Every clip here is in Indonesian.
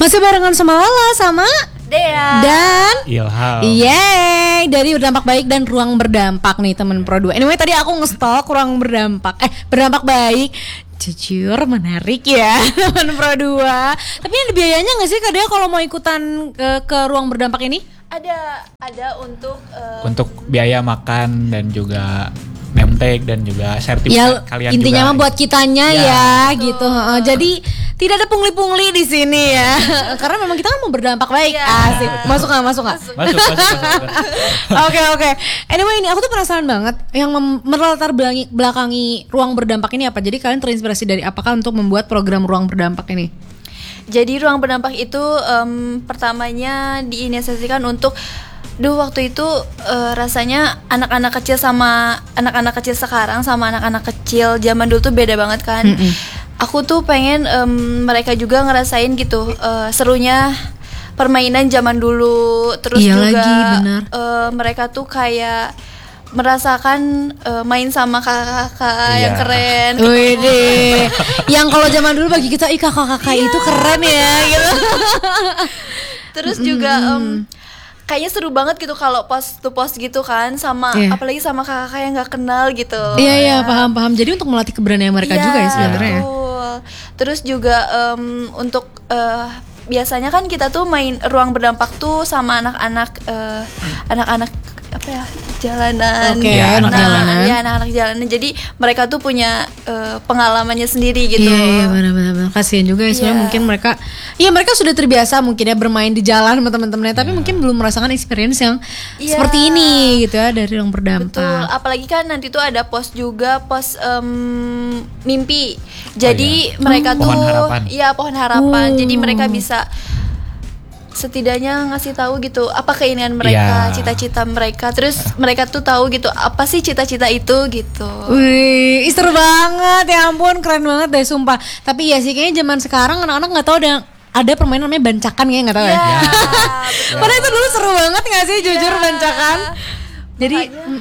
Masih barengan sama Lala sama Dea dan Ilham. Yeay, dari Berdampak Baik dan Ruang Berdampak nih temen Pro 2. Anyway tadi aku nge-stalk Ruang Berdampak Berdampak Baik. Jujur menarik ya temen Pro 2. Tapi ada biayanya gak sih Kak Dea kalau mau ikutan ke Ruang Berdampak ini? Ada Untuk biaya makan dan juga name tag dan juga sertifikat Ya kalian intinya juga. mah buat kitanya ya gitu. Jadi tidak ada pungli-pungli di sini ya. Karena memang kita kan mau berdampak baik. Asik. Masuk nggak? Masuk. Oke. Anyway ini aku tuh penasaran banget yang melatar belakangi Ruang Berdampak ini apa. Jadi kalian terinspirasi dari apakah untuk membuat program Ruang Berdampak ini? Jadi Ruang Berdampak itu pertamanya diinisiasikan untuk waktu itu rasanya anak-anak kecil sama anak-anak kecil sekarang sama anak-anak kecil zaman dulu tuh beda banget kan. Aku tuh pengen mereka juga ngerasain gitu serunya permainan zaman dulu. Terus iya juga lagi, benar. Mereka tuh kayak merasakan main sama kakak-kakak yang keren. Wih deh, yang kalau zaman dulu bagi kita kakak-kakak itu keren ya gitu. Terus juga kayaknya seru banget gitu kalau post to post gitu kan sama apalagi sama kakak yang nggak kenal gitu. Iya paham. Jadi untuk melatih keberanian mereka juga ya sebenarnya. Betul. Terus juga untuk biasanya kan kita tuh main Ruang Berdampak tuh sama anak-anak apa ya jalanan. Oke, anak jalanan. Iya anak-anak jalanan. Jadi mereka tuh punya pengalamannya sendiri gitu. Iya benar. Kasian juga ya soalnya mungkin mereka sudah terbiasa mungkin ya bermain di jalan sama teman-temannya tapi mungkin belum merasakan experience yang seperti ini gitu ya dari Ruang Berdampak. Betul, apalagi kan nanti tuh ada pos mimpi. Jadi mereka tuh pohon harapan. Jadi mereka bisa setidaknya ngasih tahu gitu apa keinginan mereka, cita-cita mereka. Terus mereka tuh tahu gitu apa sih cita-cita itu gitu. Wih, seru banget ya ampun, keren banget deh sumpah. Tapi ya sih kayaknya zaman sekarang anak-anak nggak tahu ada permainan namanya bancakan kayaknya nggak tahu ya. Padahal itu dulu seru banget nggak sih jujur bancakan. Jadi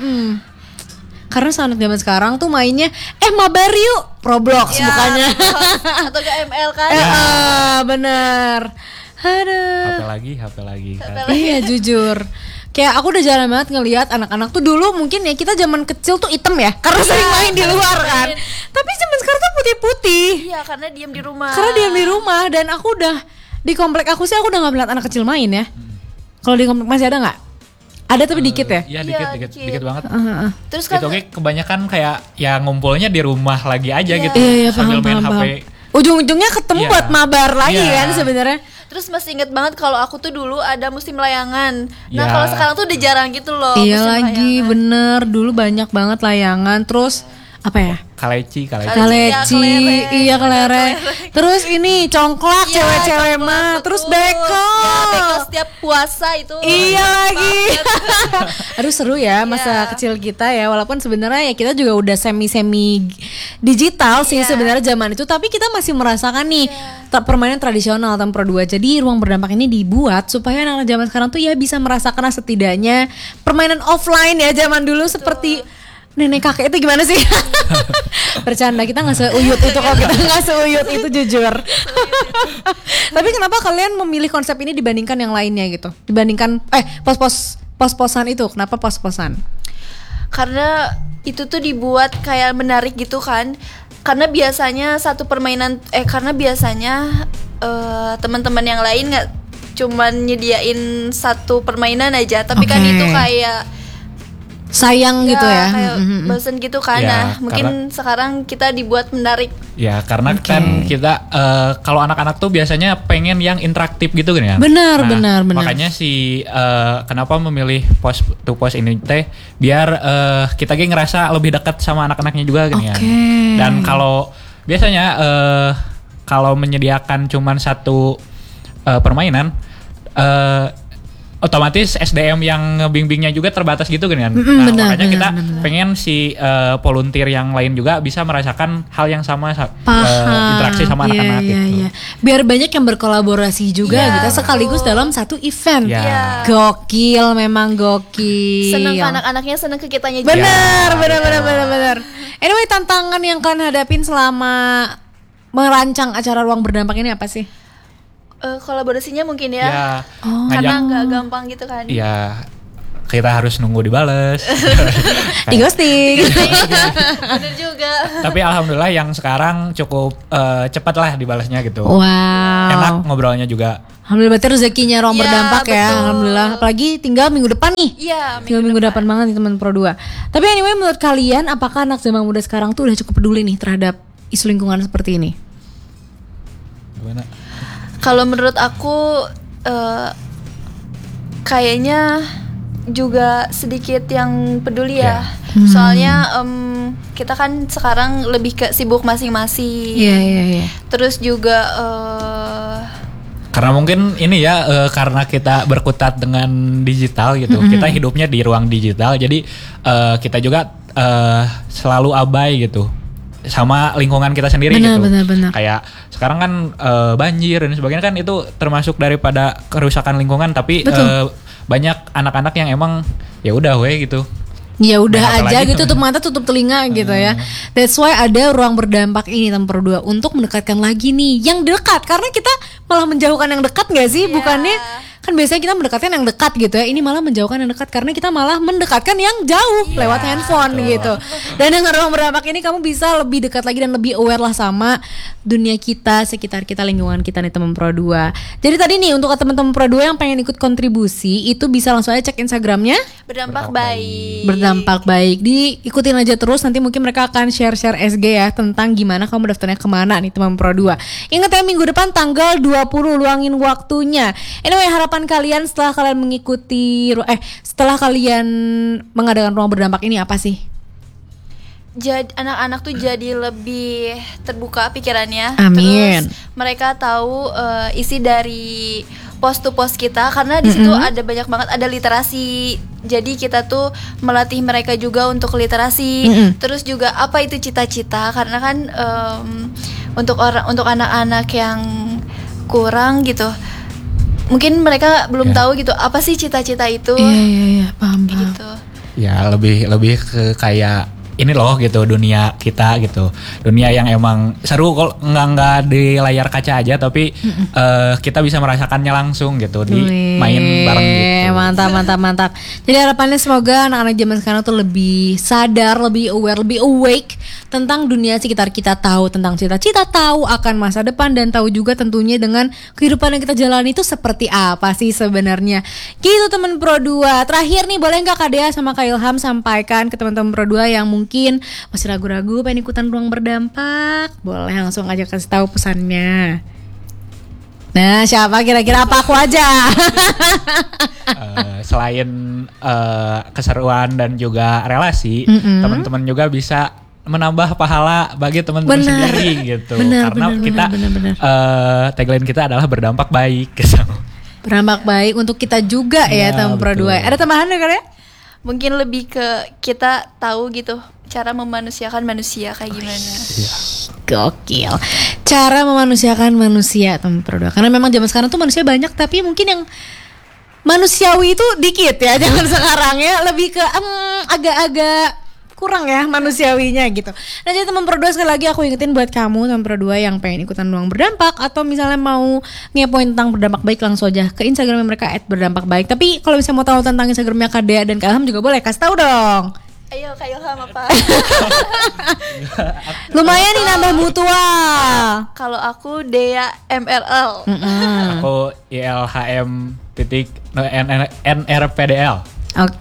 karena anak zaman sekarang tuh mainnya mabar yuk Roblox bukannya atau ke ML kan. Bener. Aduh. HP lagi kan. Iya jujur. Kayak aku udah jarang banget ngelihat anak-anak tuh dulu mungkin ya kita zaman kecil tuh item ya karena sering main di luar kan. Tapi zaman sekarang tuh putih-putih. Iya karena diam di rumah. Dan aku udah di komplek aku udah nggak melihat anak kecil main ya. Kalau di komplek masih ada nggak? Ada tapi dikit ya? Iya dikit banget. Terus kan kebanyakan kayak ya ngumpulnya di rumah lagi aja gitu paham, sambil main HP. Ujung-ujungnya ketemu buat mabar lagi kan sebenarnya. Terus masih inget banget kalau aku tuh dulu ada musim layangan. Nah kalau sekarang tuh udah jarang gitu loh. Iya lagi layangan. Bener dulu banyak banget layangan. Terus apa ya? Kaleci. Iya kelereng. Terus ini congklak cewek-cewek mah. Terus beko. Beko setiap puasa itu. Iya lagi. Aduh seru ya masa kecil kita ya. Walaupun sebenarnya ya kita juga udah semi digital sih sebenarnya zaman itu. Tapi kita masih merasakan nih permainan tradisional Pro 2. Jadi Ruang Berdampak ini dibuat supaya anak-anak zaman sekarang tuh ya bisa merasakan setidaknya permainan offline ya zaman dulu seperti nenek kakek itu gimana sih? Bercanda, kita nggak seuyut itu kok, kita nggak seuyut itu jujur. Tapi kenapa kalian memilih konsep ini dibandingkan yang lainnya gitu? Dibandingkan pos-posan itu, kenapa pos-posan? Karena itu tuh dibuat kayak menarik gitu kan. Karena biasanya satu permainan teman-teman yang lain nggak cuman nyediain satu permainan aja, tapi kan itu kayak sayang gitu ya kayak bosen gitu kan. Nah mungkin sekarang kita dibuat menarik ya karena kan kita kalau anak-anak tuh biasanya pengen yang interaktif gitu kan ya. Benar. Makanya kenapa memilih pos to pos ini teh biar kita ngerasa lebih dekat sama anak-anaknya juga kan ya. Dan kalau biasanya kalau menyediakan cuman satu permainan otomatis SDM yang ngebimbingnya juga terbatas gitu kan. Makanya kita pengen si volunteer yang lain juga bisa merasakan hal yang sama interaksi sama anak-anak gitu. Biar banyak yang berkolaborasi juga gitu sekaligus dalam satu event. Gokil, memang gokil. Seneng ke anak-anaknya, seneng ke kitanya juga. Benar. Anyway, tantangan yang kalian hadapin selama merancang acara Ruang Berdampak ini apa sih? kolaborasinya mungkin ya. Ya, Karena ngajak. nggak gampang gitu kan. Iya, kita harus nunggu dibales. Di ghosting. Bener juga. Tapi alhamdulillah yang sekarang cukup cepat lah dibalasnya gitu. Wow. Enak ngobrolnya juga. Alhamdulillah berarti rezekinya ruang Iya, berdampak ya. betul. Alhamdulillah. Apalagi tinggal minggu depan nih. Iya, Tinggal minggu depan banget nih teman Pro 2. Tapi anyway, menurut kalian apakah anak zaman muda sekarang tuh udah cukup peduli nih terhadap isu lingkungan seperti ini? Gimana? Kalau menurut aku kayaknya juga sedikit yang peduli ya. Soalnya kita kan sekarang lebih ke sibuk masing-masing. Iya. Terus juga Karena mungkin ini ya karena kita berkutat dengan digital gitu. Kita hidupnya di ruang digital, jadi kita juga selalu abai gitu sama lingkungan kita sendiri gitu. Benar. Kayak sekarang kan banjir dan sebagainya kan itu termasuk daripada kerusakan lingkungan, tapi banyak anak-anak yang emang ya udah gitu. Ya udah Nah, aja apalagi gitu, tutup mata tutup telinga gitu ya. That's why ada ruang berdampak ini teman Pro 2 untuk mendekatkan lagi nih yang dekat, karena kita malah menjauhkan yang dekat nggak sih? Bukannya kan biasanya kita mendekatkan yang dekat gitu ya, ini malah menjauhkan yang dekat karena kita malah mendekatkan yang jauh lewat handphone gitu. Dan dengan ruang berdampak ini kamu bisa lebih dekat lagi dan lebih aware lah sama dunia kita, sekitar kita, lingkungan kita nih teman Pro 2. Jadi tadi nih untuk teman-teman Pro 2 yang pengen ikut kontribusi itu bisa langsung aja cek Instagramnya berdampak baik. Berdampak baik. Diikutin aja terus, nanti mungkin mereka akan share-share SG ya tentang gimana kamu daftarnya kemana nih teman Pro 2. Ingat ya minggu depan tanggal 20 luangin waktunya. Anyway, harapan kalian setelah kalian mengikuti setelah kalian mengadakan ruang berdampak ini apa sih? Jadi anak-anak tuh jadi lebih terbuka pikirannya. Amin. Terus mereka tahu isi dari post to post kita, karena di situ ada banyak banget, ada literasi. Jadi kita tuh melatih mereka juga untuk literasi. Terus juga apa itu cita-cita, karena kan untuk anak-anak yang kurang gitu, mungkin mereka belum tahu gitu apa sih cita-cita itu. Iya, paham. Gitu. Ya lebih ke kayak ini loh gitu dunia kita gitu, dunia yang emang seru kok, nggak di layar kaca aja, tapi kita bisa merasakannya langsung gitu di main bareng gitu. Mantap. Jadi harapannya semoga anak-anak zaman sekarang tuh lebih sadar, lebih aware, lebih awake tentang dunia sekitar kita, tahu tentang cita-cita, tahu akan masa depan, dan tahu juga tentunya dengan kehidupan yang kita jalani itu seperti apa sih sebenarnya. Gitu teman Pro 2. Terakhir nih, boleh nggak Kak Dea sama Kak Ilham sampaikan ke teman-teman Pro 2 yang mungkin masih ragu-ragu pengen ikutan ruang berdampak, boleh langsung aja kasih tahu pesannya. Nah, siapa kira-kira? Apa aku aja? Selain keseruan dan juga relasi, teman-teman juga bisa menambah pahala bagi teman-teman sendiri gitu. Karena kita tagline kita adalah berdampak baik gitu. Berdampak baik untuk kita juga ya teman Pro 2. Ada tambahan ya Kak? Mungkin lebih ke kita tahu gitu cara memanusiakan manusia kayak gimana. Gokil. Cara memanusiakan manusia teman Pro 2. Karena memang zaman sekarang tuh manusia banyak, tapi mungkin yang manusiawi itu dikit ya zaman sekarang ya. Lebih ke agak-agak kurang ya manusiawinya gitu. Nah jadi teman Pro 2, sekali lagi aku ingetin buat kamu teman Pro 2 yang pengen ikutan ruang berdampak atau misalnya mau ngepoin tentang berdampak baik, langsung aja ke Instagram mereka @berdampak-baik. Tapi kalau misalnya mau tahu tentang Instagramnya Kak Dea dan Kak Ilham juga boleh kasih tahu dong. Ayo Kak Ilham apa? Lumayan nih nambah mutual. Kalau aku Dea MRL. Aku ILHM NRPDL.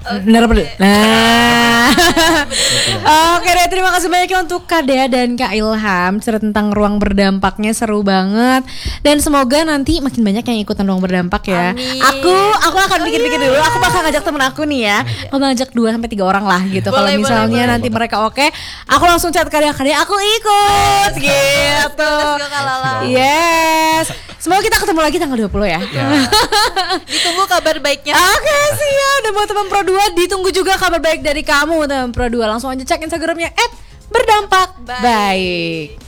Oke deh, terima kasih banyak ya untuk Kak Dea dan Kak Ilham cerita tentang ruang berdampaknya, seru banget. Dan semoga nanti makin banyak yang ikutan ruang berdampak ya. Amin. Aku akan pikir-pikir dulu. Aku bakal ngajak temen aku nih ya. Aku ngajak 2-3 orang lah gitu. Kalau misalnya nanti mereka oke, aku langsung chat Kak Dea, aku ikut gitu. Yes. Semoga kita ketemu lagi tanggal 20 ya. Ditunggu kabar baiknya. Oke, siap. Dan buat teman Pro 2, ditunggu juga kabar baik dari kamu teman Pro 2. Langsung aja cek Instagramnya @berdampak baik.